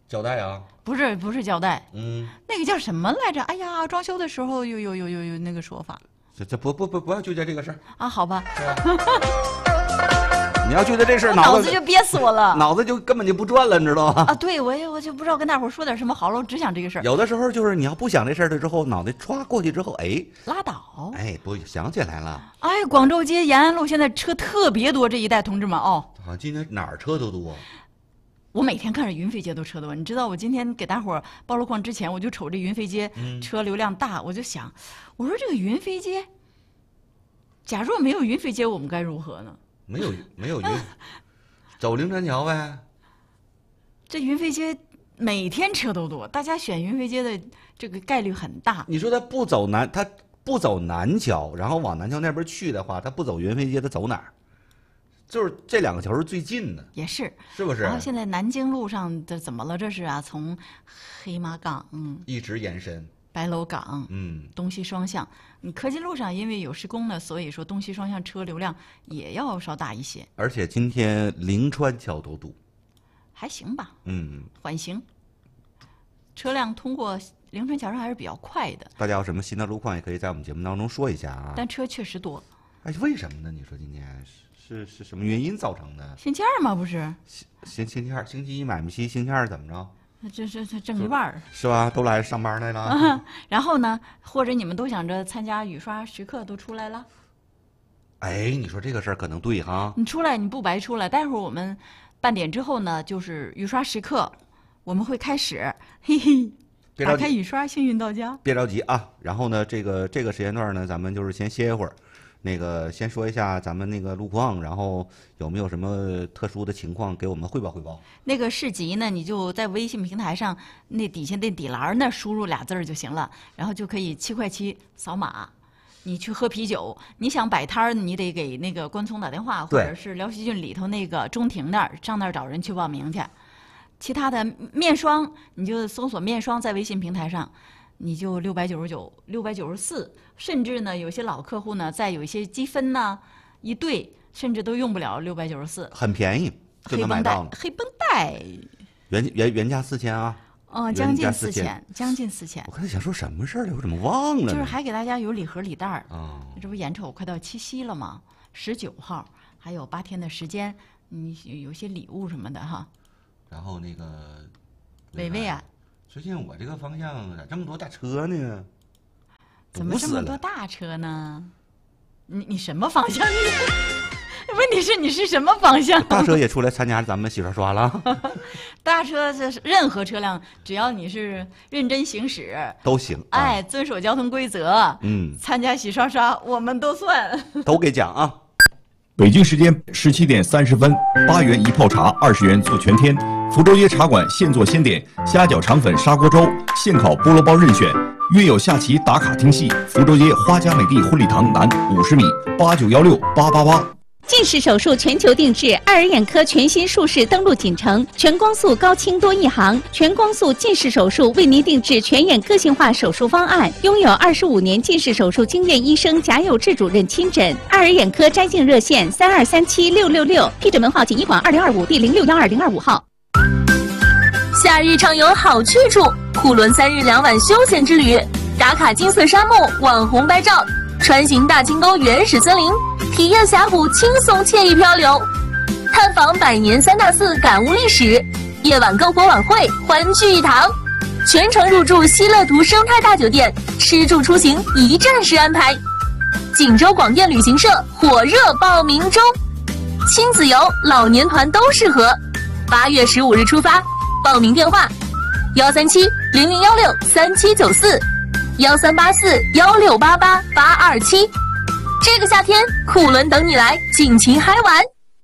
胶带啊？ 不是胶带，那个叫什么来着？哎呀，装修的时候有那个说法。 这不要纠结这个事儿啊，好吧。 你要纠结这事儿， 脑子就憋死我了， 脑子就根本就不转了，你知道吗？ 啊，对，我就不知道跟大伙说点什么好了，我只想这个事儿。 有的时候就是你要不想这事儿了之后，脑袋歘过去之后，哎， 拉倒， 哎，不想起来了。 哎，广州街延安路现在车特别多，这一带同志们哦。 好像今天哪儿车都多。 我每天看着云飞街都车多，你知道我今天给大伙报路况之前，我就瞅这云飞街车流量大，我就想，我说这个云飞街，假若没有云飞街，我们该如何呢？ 没有云，走灵山桥呗。 这云飞街每天车都多，大家选云飞街的这个概率很大。 你说他不走南桥，然后往南桥那边去的话，他不走云飞街，他走哪儿？就是这两个桥是最近的， 也是， 是不是？ 然后现在南京路上这怎么了？这是啊，从黑马港一直延伸， 白楼港，东西双向。你科技路上因为有施工呢，所以说东西双向车流量也要稍大一些。 而且今天灵川桥都堵， 还行吧，缓行，车辆通过灵川桥上还是比较快的。 大家有什么新的路况也可以在我们节目当中说一下啊。 但车确实多， 哎，为什么呢？你说今天是什么原因造成的？ 星期二吗？不是， 星期二，星期一买不起，星期二怎么着？ 这挣一半是吧？都来上班来了。 然后呢，或者你们都想着参加雨刷时刻都出来了。 哎，你说这个事儿可能对哈。 你出来你不白出来，待会儿我们半点之后呢，就是雨刷时刻，我们会开始，嘿嘿，打开雨刷，幸运到家。 别着急啊，然后呢，这个时间段呢，咱们就是先歇一会儿。那个先说一下咱们那个路况，然后有没有什么特殊的情况给我们汇报汇报。 那个市集呢，你就在微信平台上那底下那底栏那输入俩字儿就行了，然后就可以7块7扫码。你去喝啤酒，你想摆摊儿，你得给那个关聪打电话，或者是辽西郡里头那个中庭那儿上那儿找人去报名去。其他的面霜，你就搜索面霜在微信平台上。你就699、694，甚至呢，有些老客户呢，再有一些积分呢，一对甚至都用不了694， 很便宜就能买到了。 黑绷带， 原价4000啊。 将近4000，将近4000。 我刚才想说什么事儿了，我怎么忘了呢？ 就是还给大家有礼盒礼袋儿啊。这不眼瞅快到七夕了吗？19号还有8天的时间，你有些礼物什么的哈。 然后那个伟伟啊。 最近我这个方向咋这么多大车呢？ 怎么这么多大车呢？你什么方向？问题是你是什么方向？ 大车也出来参加咱们洗刷刷了。 大车这是任何车辆，只要你是认真行驶都行。 哎，遵守交通规则，参加洗刷刷我们都算， 都给奖啊。 北京时间17点30分，8元一泡茶，20元做全天。福州街茶馆现做现点，虾饺肠粉砂锅粥，现烤菠萝包任选。约有下棋打卡听戏，福州街花家美地婚礼堂南50米，89168888。 近视手术全球定制，爱尔眼科全新术式登陆锦城，全光速高清多一行，全光速近视手术为您定制全眼个性化手术方案，拥有25年近视手术经验医生贾有志主任亲诊。爱尔眼科摘镜热线32376666，批准门号仅医馆2025第0612-025号。 夏日畅游好去处，库伦3日2晚休闲之旅，打卡金色沙漠，网红拍照，穿行大清沟原始森林，体验峡谷轻松惬意漂流，探访100年3大寺感悟历史，夜晚篝火晚会欢聚一堂，全程入住西乐图生态大酒店，吃住出行一站式安排。锦州广电旅行社火热报名中，亲子游、老年团都适合。8月15日出发，报名电话137-0016-3794，1384-1688-827。这个夏天，库伦等你来，尽情嗨玩。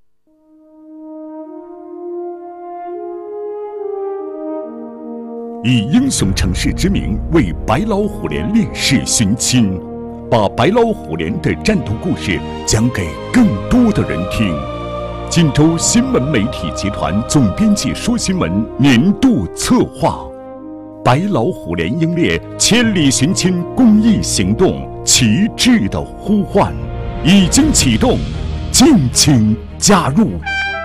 以英雄城市之名为白老虎连烈士寻亲，把白老虎连的战斗故事讲给更多的人听。锦州新闻媒体集团总编辑说新闻年度策划，白老虎连英烈千里寻亲公益行动旗帜的呼唤已经启动，敬请加入。